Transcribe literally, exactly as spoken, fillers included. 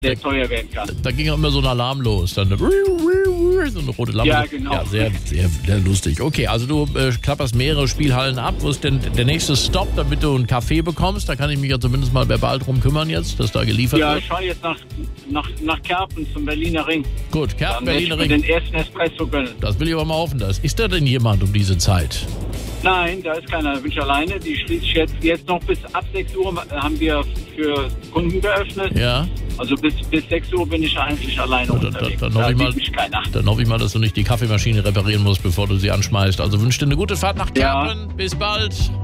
der teuer werden kann. Da ging auch immer so ein Alarm los. Dann so eine rote Lampe. Ja, genau. Ja, sehr, sehr, sehr lustig. Okay, also du äh, klapperst mehrere Spielhallen ab. Wo ist denn der nächste Stop, damit du einen Kaffee bekommst? Da kann ich mich ja zumindest mal verbal drum kümmern jetzt, dass da geliefert Ja, wird. ich fahre jetzt nach, nach, nach Kerpen zum Berliner Ring. Gut, Kerpen, Dann werde ich Berliner mir Ring. den ersten Espresso gönnen. Das will ich aber mal hoffen. Das. Ist da denn jemand um diese Zeit? Nein, da ist keiner. Da bin ich alleine. Die schließe ich jetzt, jetzt noch bis ab sechs Uhr haben wir für Kunden geöffnet. Ja. Also bis, bis sechs Uhr bin ich eigentlich alleine Ja, dann, unterwegs. dann, dann, Da hoffe ich mal, sieht mich keiner. dann hoffe ich mal, dass du nicht die Kaffeemaschine reparieren musst, bevor du sie anschmeißt. Also wünsche dir eine gute Fahrt nach Kerpen. Ja. Bis bald.